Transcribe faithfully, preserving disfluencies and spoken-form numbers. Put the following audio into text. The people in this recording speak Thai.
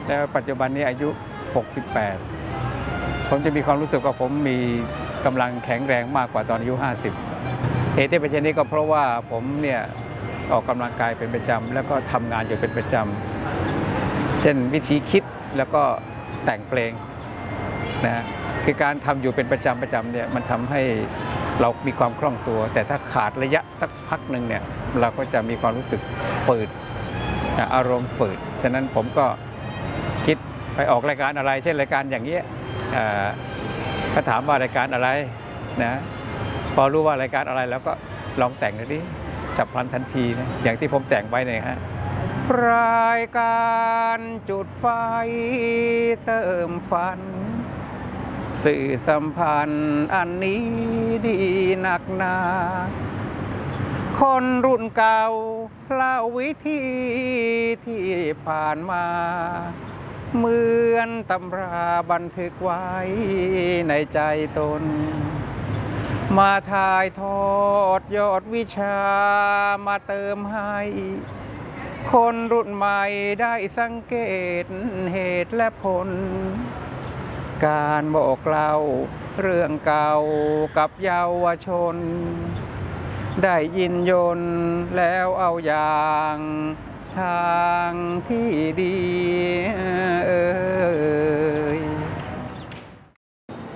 แล้วปัจจุบันนี้อายุ หกสิบแปด ผมจะมีความรู้สึกว่าผมมีกำลังแข็งแรงมากกว่าตอนอายุ ห้าสิบ เหตุที่เป็นเช่นนี้ก็เพราะว่าผมเนี่ยออกกำลังกายเป็นประจำแล้วก็ทำงานอยู่เป็นประจำเช่นวิธีคิดแล้วก็แต่งเพลงนะคือการทำอยู่เป็นประจำประจำเนี่ยมันทำให้เรามีความคล่องตัว แต่ถ้าขาดระยะสักพักหนึ่งเนี่ยเราก็จะมีความรู้สึกฝืดอารมณ์ฝืดฉะนั้นผมก็คิดไปออกรายการอะไรเช่นรายการอย่างนี้ถ้าถามว่ารายการอะไรนะพอรู้ว่ารายการอะไรแล้วก็ลองแต่งดูดิจับพลันทันทีนะอย่างที่ผมแต่งไว้เนี่ยฮะรายการจุดไฟเติมฝันสื่อสัมพันธ์อันนี้ดีหนักหนาคนรุ่นเก่าเล่าวิธีที่ผ่านมาเหมือนตำราบันทึกไว้ในใจตนมาถ่ายทอดยอดวิชามาเติมให้คนรุ่นใหม่ได้สังเกตเหตุและผลการบอกเล่าเรื่องเก่ากับเยาวชนได้ยินยนแล้วเอาอย่างทางที่ดีเออ